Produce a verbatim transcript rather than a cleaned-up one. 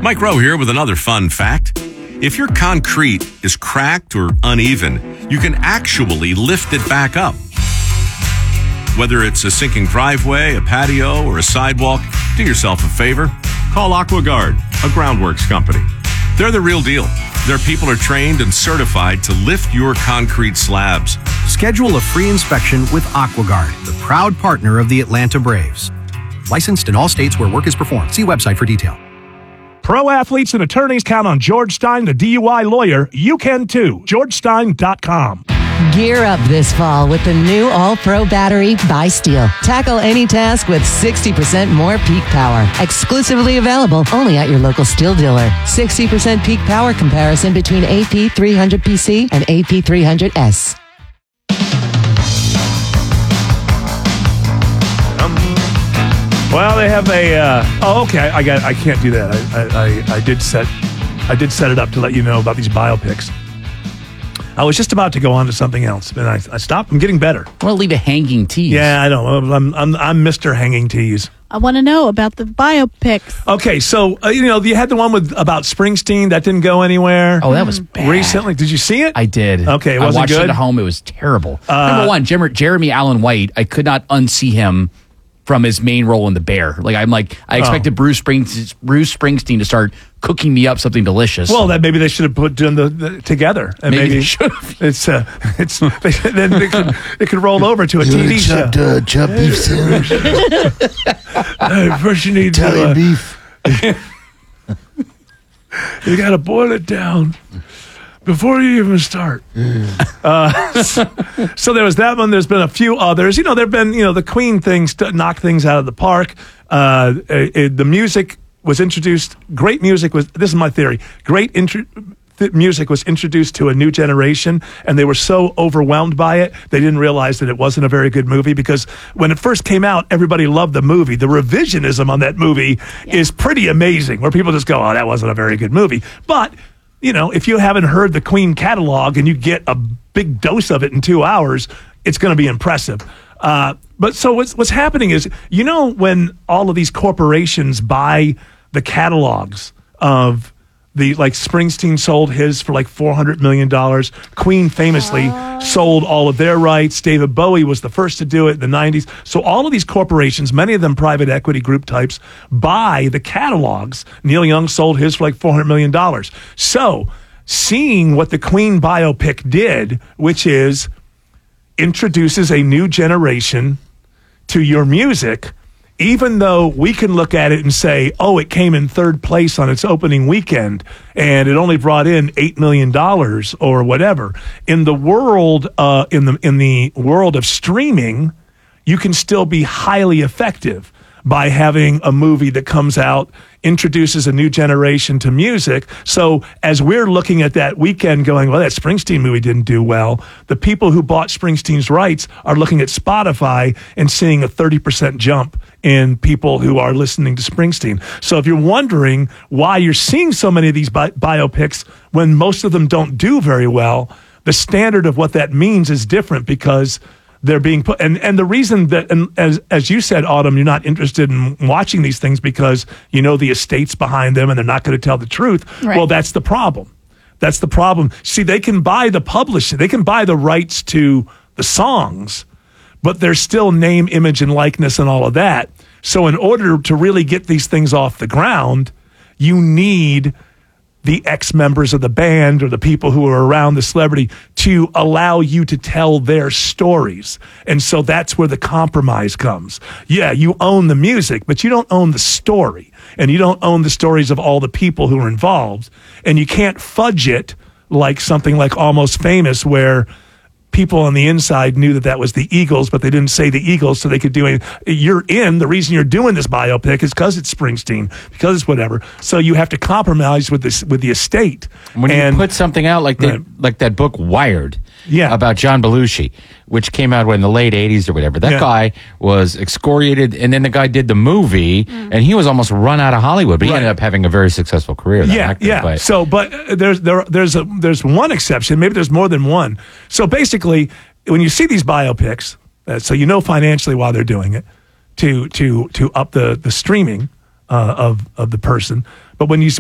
Mike Rowe here with another fun fact. If your concrete is cracked or uneven, you can actually lift it back up. Whether it's a sinking driveway, a patio, or a sidewalk, do yourself a favor. Call AquaGuard, a groundworks company. They're the real deal. Their people are trained and certified to lift your concrete slabs. Schedule a free inspection with AquaGuard, the proud partner of the Atlanta Braves. Licensed in all states where work is performed. See website for detail. Pro athletes and attorneys count on George Stein, the D U I lawyer. You can too. george stein dot com. Gear up this fall with the new All-Pro battery by Steel. Tackle any task with sixty percent more peak power. Exclusively available only at your local Steel dealer. sixty percent peak power comparison between A P three hundred P C and A P three hundred S. Well, they have a. Uh, oh, okay. I got. I can't do that. I, I, I did set. I did set it up to let you know about these biopics. I was just about to go on to something else, and I, I stopped. I'm getting better. Well, leave a hanging tease. Yeah, I know. I'm. I'm. I'm Mister Hanging Tease. I want to know about the biopics. Okay, so uh, you know you had the one with about Springsteen that didn't go anywhere. Oh, that was bad. Recently, did you see it? I did. Okay, it I wasn't watched good? it at home. It was terrible. Uh, Number one, Jer- Jeremy Allen White. I could not unsee him from his main role in The Bear. Like I'm like I expected oh. Bruce Springsteen, Bruce Springsteen to start cooking me up something delicious. Well, that maybe they should have put done the, the together, and maybe, maybe they should. It's uh, it's they, then they could it could roll over to a T V show. Chopped, uh, chopped beef sandwich. Hey, first you need Italian to, uh, beef. You got to boil it down before you even start. Mm. Uh, so, so there was that one. There's been a few others. You know, there've been you know the Queen things to knock things out of the park. Uh, it, it, the music was introduced. Great music was. This is my theory. Great intro, th- music was introduced to a new generation, and they were so overwhelmed by it they didn't realize that it wasn't a very good movie. Because when it first came out, everybody loved the movie. The revisionism on that movie yeah. is pretty amazing. Where people just go, "Oh, that wasn't a very good movie," but you know, if you haven't heard the Queen catalog and you get a big dose of it in two hours, it's going to be impressive. Uh, but so what's what's happening is, you know, when all of these corporations buy the catalogs of the, like Springsteen sold his for like four hundred million dollars. Queen famously uh. sold all of their rights. David Bowie was the first to do it in the nineties. So all of these corporations, many of them private equity group types, buy the catalogs. Neil Young sold his for like four hundred million dollars. So seeing what the Queen biopic did, which is introduces a new generation to your music, even though we can look at it and say, oh, it came in third place on its opening weekend and it only brought in eight million dollars or whatever. In the world, uh, in the in the world of streaming, you can still be highly effective by having a movie that comes out, introduces a new generation to music. So as we're looking at that weekend going, well, that Springsteen movie didn't do well, the people who bought Springsteen's rights are looking at Spotify and seeing a thirty percent jump in people who are listening to Springsteen. So if you're wondering why you're seeing so many of these bi- biopics when most of them don't do very well, the standard of what that means is different because they're being put, and, and the reason that, and as as you said, Autumn, you're not interested in watching these things because you know the estate's behind them and they're not going to tell the truth. Right. Well, that's the problem. That's the problem. See, they can buy the publishing, they can buy the rights to the songs, but there's still name, image, and likeness and all of that. So in order to really get these things off the ground, you need the ex-members of the band or the people who are around the celebrity to allow you to tell their stories. And so that's where the compromise comes. Yeah, you own the music, but you don't own the story. And you don't own the stories of all the people who are involved. And you can't fudge it like something like Almost Famous, where people on the inside knew that that was the Eagles, but they didn't say the Eagles, so they could do it. You're in. The reason you're doing this biopic is because it's Springsteen, because it's whatever. So you have to compromise with this with the estate. When and, you put something out like that, right. like that book Wired, yeah. about John Belushi, which came out in the late eighties or whatever. That yeah. guy was excoriated, and then the guy did the movie, mm. and he was almost run out of Hollywood, but he right. ended up having a very successful career. That yeah, actor, yeah. But. So, but there's there there's a there's one exception. Maybe there's more than one. So basically, when you see these biopics, uh, so you know financially why they're doing it, to to to up the the streaming uh, of of the person. But when you